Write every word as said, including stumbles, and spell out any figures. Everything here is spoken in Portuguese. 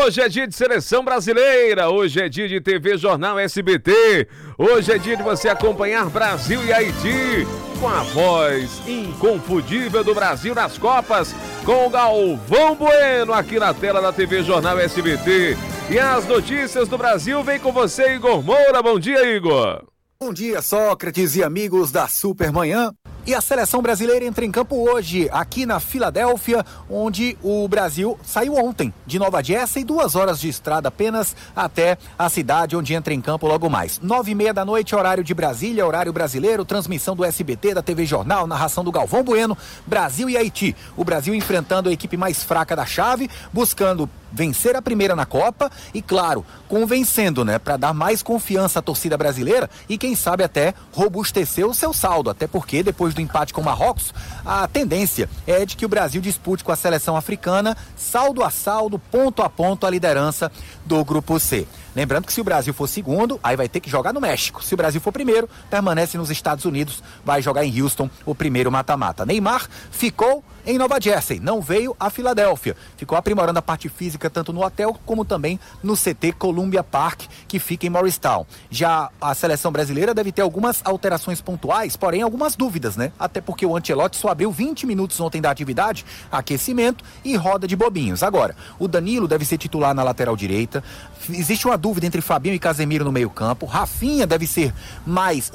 Hoje é dia de seleção brasileira, hoje é dia de T V Jornal S B T, hoje é dia de você acompanhar Brasil e Haiti com a voz inconfundível do Brasil nas Copas, com o Galvão Bueno aqui na tela da T V Jornal S B T. E as notícias do Brasil vem com você, Igor Moura. Bom dia, Igor. Bom dia, Sócrates e amigos da Supermanhã. E a seleção brasileira entra em campo hoje, aqui na Filadélfia, onde o Brasil saiu ontem de Nova Jersey, duas horas de estrada apenas até a cidade onde entra em campo logo mais. Nove e meia da noite, horário de Brasília, horário brasileiro, transmissão do S B T, da T V Jornal, narração do Galvão Bueno, Brasil e Haiti. O Brasil enfrentando a equipe mais fraca da chave, buscando vencer a primeira na Copa e, claro, convencendo, né, para dar mais confiança à torcida brasileira e, quem sabe, até robustecer o seu saldo, até porque depois do empate com o Marrocos, a tendência é de que o Brasil dispute com a seleção africana, saldo a saldo, ponto a ponto, a liderança do Grupo C. Lembrando que se o Brasil for segundo, aí vai ter que jogar no México. Se o Brasil for primeiro, permanece nos Estados Unidos, vai jogar em Houston o primeiro mata-mata. Neymar ficou em Nova Jersey, não veio a Filadélfia. Ficou aprimorando a parte física tanto no hotel como também no C T Columbia Park, que fica em Morristown. Já a seleção brasileira deve ter algumas alterações pontuais, porém algumas dúvidas, né? Até porque o Ancelotti só abriu vinte minutos ontem da atividade, aquecimento e roda de bobinhos. Agora, o Danilo deve ser titular na lateral direita. Existe uma dúvida entre Fabinho e Casemiro no meio campo. Rafinha deve ser mais